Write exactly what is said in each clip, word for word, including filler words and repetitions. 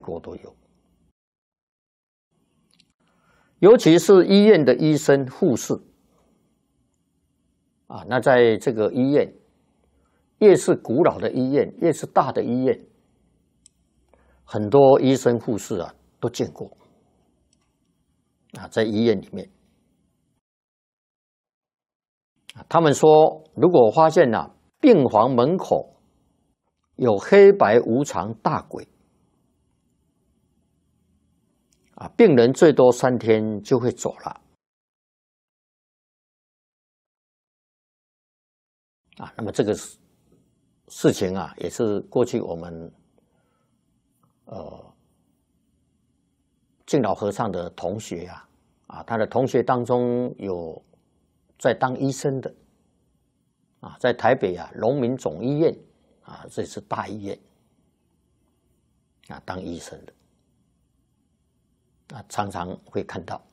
国都有。尤其是医院的医生、护士啊，那在这个医院，越是古老的医院，越是大的医院，很多医生、护士啊都见过啊，在医院里面啊，他们说，如果发现啊，病房门口有黑白无常大鬼啊，病人最多三天就会走了啊。那么这个事情啊，也是过去我们呃敬老和尚的同学啊，啊，他的同学当中有在当医生的啊，在台北啊，荣民总医院啊，这是大医院啊，当医生的。啊，常常会看到，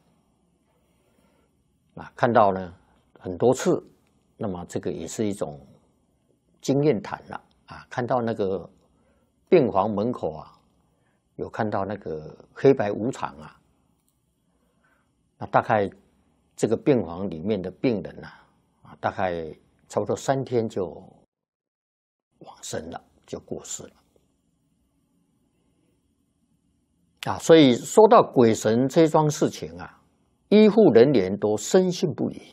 啊，看到呢很多次，那么这个也是一种经验谈了啊。看到那个病房门口啊，有看到那个黑白无常啊，那大概这个病房里面的病人啊，啊，大概差不多三天就往生了，就过世了。啊，所以说到鬼神这桩事情啊，医护人员都深信不疑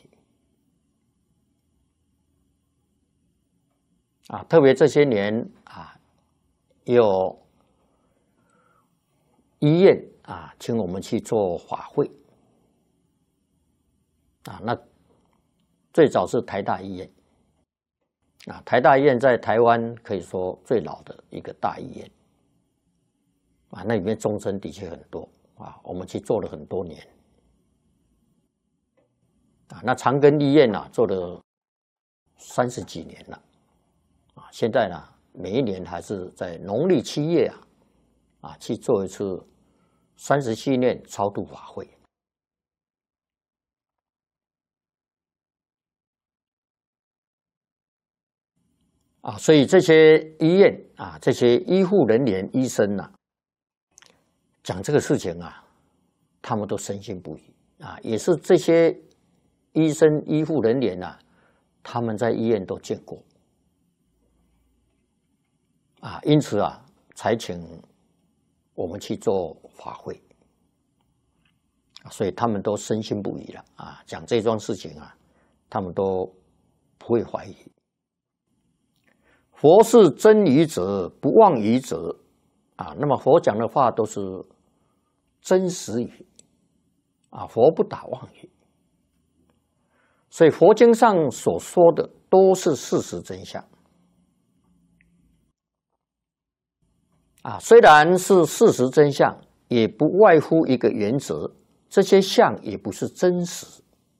啊。特别这些年啊，有医院啊，请我们去做法会啊。那最早是台大医院啊，台大医院在台湾可以说最老的一个大医院啊，那里面终身的确很多啊，我们去做了很多年啊。那长庚医院啊，做了三十几年了啊，现在呢，每一年还是在农历七月啊，啊去做一次三十七念超度法会啊，所以这些医院啊，这些医护人员、医生啊，讲这个事情啊，他们都深信不疑啊，也是这些医生、医护人员啊，他们在医院都见过啊，因此啊，才请我们去做法会，所以他们都深信不疑了啊。讲这桩事情啊，他们都不会怀疑。佛是真语者，不妄语者啊。那么佛讲的话都是真实语啊，佛不打妄语。所以佛经上所说的都是事实真相啊。虽然是事实真相，也不外乎一个原则，这些相也不是真实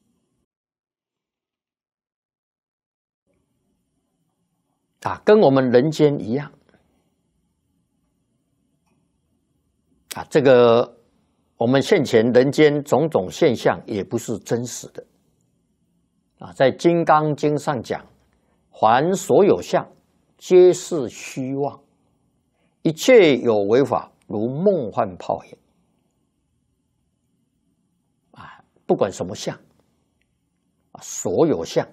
啊，跟我们人间一样啊。这个我们现前人间种种现象也不是真实的啊。在《金刚经》上讲，凡所有相，皆是虚妄，一切有为法，如梦幻泡影啊。不管什么相啊，所有相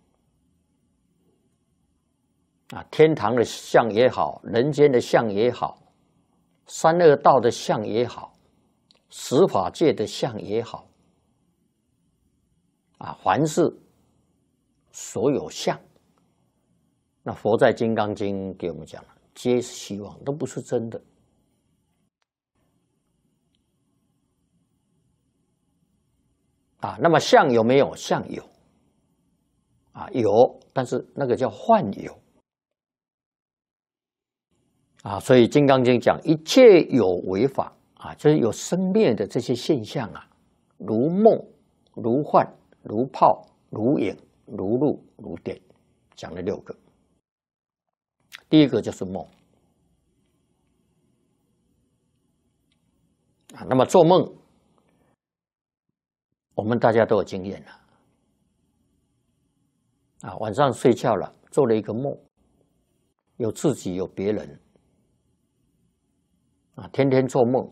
啊，天堂的相也好，人间的相也好，三恶道的相也好，十法界的相也好啊，凡是所有相，那佛在《金刚经》给我们讲了，皆是虚妄，都不是真的啊。那么相有没有？相有啊，有，但是那个叫幻有啊。所以《金刚经》讲一切有为法啊，就是有生灭的这些现象啊，如梦、如幻、如泡、如影、如露、如电，讲了六个。第一个就是梦啊。那么做梦，我们大家都有经验了啊。晚上睡觉了，做了一个梦，有自己有别人啊，天天做梦